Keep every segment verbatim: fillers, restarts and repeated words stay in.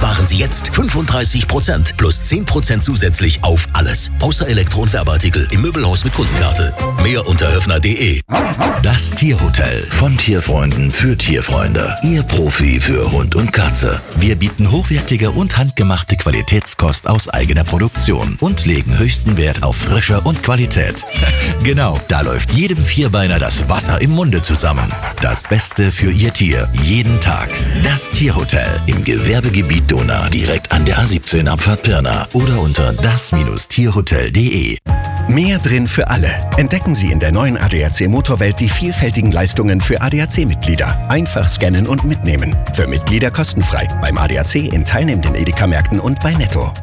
sparen Sie jetzt fünfunddreißig Prozent plus zehn Prozent zusätzlich auf alles. Außer Elektro- und Werbeartikel im Möbelhaus mit Kundenkarte. Mehr unter höfner punkt de. Das Tierhotel von Tierfreunden für Tierfreunde. Ihr Profi für Hund und Katze. Wir bieten hochwertige und handgemachte Qualitätskost aus eigener Produktion und legen höchsten Wert auf Frische und Qualität. Genau, da läuft jedem Vierbeiner das Wasser im Munde zusammen. Das Beste für Ihr Tier, jeden Tag. Das Tierhotel im Gewerbegebiet Donau, direkt an der A siebzehn Abfahrt Pirna oder unter das Tierhotel punkt de. Mehr drin für alle. Entdecken Sie in der neuen A D A C Motorwelt die vielfältigen Leistungen für A D A C-Mitglieder. Einfach scannen und mitnehmen. Für Mitglieder kostenfrei. Beim A D A C in teilnehmenden Edeka-Märkten und bei Netto.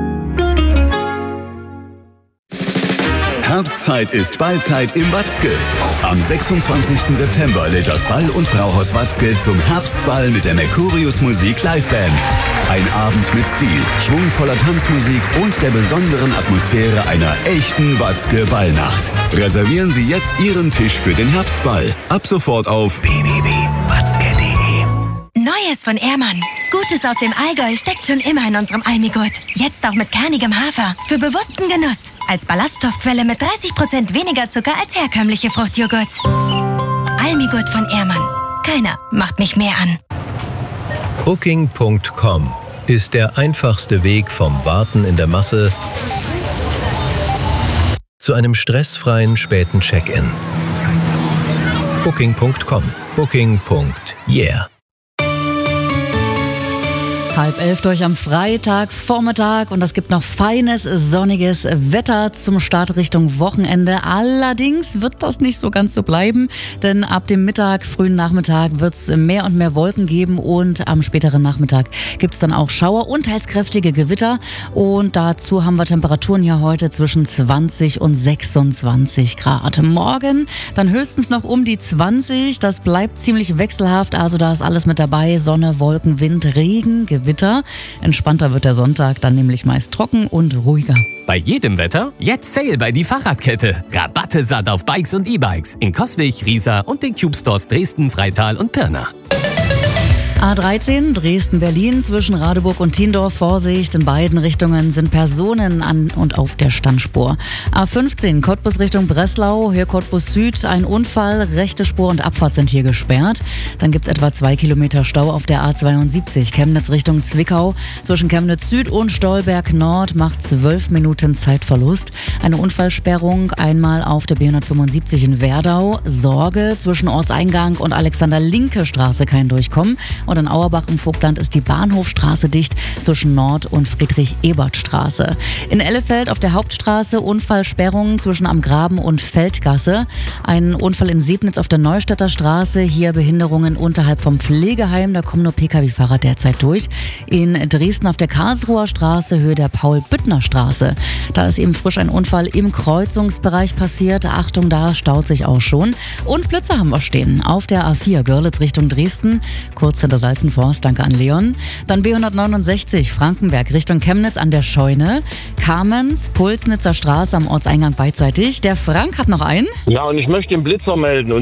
Herbstzeit ist Ballzeit im Watzke. Am sechsundzwanzigsten September lädt das Ball- und Brauhaus Watzke zum Herbstball mit der Mercurius Musik Liveband. Ein Abend mit Stil, schwungvoller Tanzmusik und der besonderen Atmosphäre einer echten Watzke-Ballnacht. Reservieren Sie jetzt Ihren Tisch für den Herbstball. Ab sofort auf w w w punkt watzke punkt de. Neues von Ehrmann. Gutes aus dem Allgäu steckt schon immer in unserem Almigurt. Jetzt auch mit kernigem Hafer. Für bewussten Genuss. Als Ballaststoffquelle mit dreißig Prozent weniger Zucker als herkömmliche Fruchtjoghurts. Almigurt von Ehrmann. Keiner macht mich mehr an. Booking punkt com ist der einfachste Weg vom Warten in der Masse zu einem stressfreien späten Check-in. Booking punkt com. Booking. Yeah. Halb elf durch am Freitag, Vormittag und es gibt noch feines, sonniges Wetter zum Start Richtung Wochenende. Allerdings wird das nicht so ganz so bleiben, denn ab dem Mittag, frühen Nachmittag wird es mehr und mehr Wolken geben und am späteren Nachmittag gibt es dann auch Schauer und teils kräftige Gewitter und dazu haben wir Temperaturen hier heute zwischen zwanzig und sechsundzwanzig Grad. Morgen dann höchstens noch um die zwanzig, das bleibt ziemlich wechselhaft, also da ist alles mit dabei, Sonne, Wolken, Wind, Regen, Gewitter. Entspannter wird der Sonntag, dann nämlich meist trocken und ruhiger. Bei jedem Wetter jetzt Sale bei die Fahrradkette. Rabatte satt auf Bikes und E-Bikes in Coswig, Riesa und den Cube Stores Dresden, Freital und Pirna. A dreizehn Dresden-Berlin zwischen Radeburg und Tiendorf. Vorsicht, in beiden Richtungen sind Personen an und auf der Standspur. A fünfzehn Cottbus Richtung Breslau, hier Cottbus Süd, ein Unfall, rechte Spur und Abfahrt sind hier gesperrt. Dann gibt's etwa zwei Kilometer Stau auf der A zweiundsiebzig Chemnitz Richtung Zwickau. Zwischen Chemnitz Süd und Stolberg Nord macht zwölf Minuten Zeitverlust. Eine Unfallsperrung einmal auf der B hundertfünfundsiebzig in Werdau. Sorge, zwischen Ortseingang und Alexander-Linke Straße kein Durchkommen. Und in Auerbach im Vogtland ist die Bahnhofstraße dicht zwischen Nord- und Friedrich-Ebert-Straße. In Ellefeld auf der Hauptstraße Unfallsperrungen zwischen Am Graben und Feldgasse. Ein Unfall in Sebnitz auf der Neustädter Straße. Hier Behinderungen unterhalb vom Pflegeheim. Da kommen nur P K W-Fahrer derzeit durch. In Dresden auf der Karlsruher Straße, Höhe der Paul-Büttner-Straße. Da ist eben frisch ein Unfall im Kreuzungsbereich passiert. Achtung, da staut sich auch schon. Und Blitze haben wir stehen. Auf der A vier Görlitz Richtung Dresden. Kurz hinter Salzenforst, danke an Leon. Dann B hundertneunundsechzig Frankenberg Richtung Chemnitz an der Scheune. Kamenz, Pulsnitzer Straße am Ortseingang beidseitig. Der Frank hat noch einen. Ja, und ich möchte den Blitzer melden.